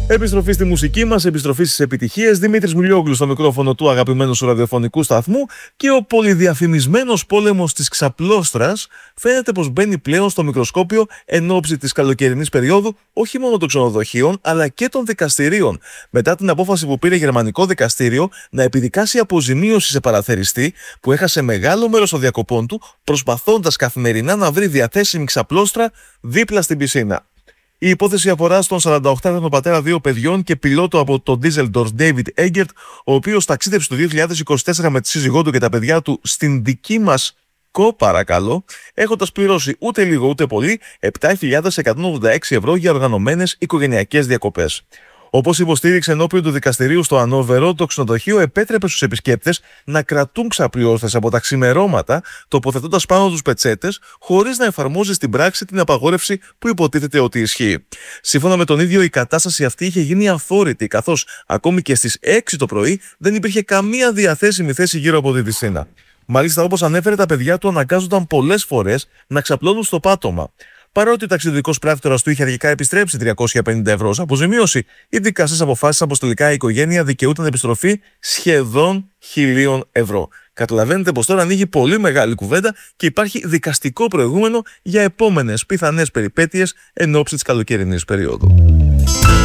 Επιστροφή στη μουσική μας, επιστροφή στις επιτυχίες. Δημήτρης Μιλιόγλου στο μικρόφωνο του αγαπημένου σου ραδιοφωνικού σταθμού και ο πολυδιαφημισμένος πόλεμος της ξαπλώστρας φαίνεται πως μπαίνει πλέον στο μικροσκόπιο εν ώψη της καλοκαιρινής περίοδου όχι μόνο των ξενοδοχείων αλλά και των δικαστηρίων. Μετά την απόφαση που πήρε γερμανικό δικαστήριο να επιδικάσει αποζημίωση σε παραθεριστή που έχασε μεγάλο μέρος των διακοπών του προσπαθώντας καθημερινά να βρει διαθέσιμη ξαπλώστρα δίπλα στην πισίνα. Η υπόθεση αφορά στον 48χρονο πατέρα δύο παιδιών και πιλότο από το Düsseldorf David Eggert, ο οποίος ταξίδεψε το 2024 με τη σύζυγό του και τα παιδιά του στην δική μας παρακαλώ, έχοντας πληρώσει ούτε λίγο ούτε πολύ 7.186 ευρώ για οργανωμένες οικογενειακές διακοπές. Όπως υποστήριξε ενώπιον του δικαστηρίου στο Ανόβερο, το ξενοδοχείο επέτρεπε στους επισκέπτες να κρατούν ξαπλώστρες από τα ξημερώματα, τοποθετώντας πάνω τους πετσέτες, χωρίς να εφαρμόζει στην πράξη την απαγόρευση που υποτίθεται ότι ισχύει. Σύμφωνα με τον ίδιο, η κατάσταση αυτή είχε γίνει αφόρητη, καθώς ακόμη και στις 6 το πρωί δεν υπήρχε καμία διαθέσιμη θέση γύρω από τη πισίνα. Μάλιστα, όπως ανέφερε, τα παιδιά του αναγκάζονταν πολλές φορές να ξαπλώνουν στο πάτωμα. Παρότι ο ταξιδιωτικός πράκτορας του είχε αρχικά επιστρέψει 350 ευρώ ως αποζημίωση, οι δικαστές αποφάσισαν πως τελικά η οικογένεια δικαιούταν επιστροφή σχεδόν 1.000 ευρώ. Καταλαβαίνετε πως τώρα ανοίγει πολύ μεγάλη κουβέντα και υπάρχει δικαστικό προηγούμενο για επόμενες πιθανές περιπέτειες εν ώψη της καλοκαιρινής περίοδου.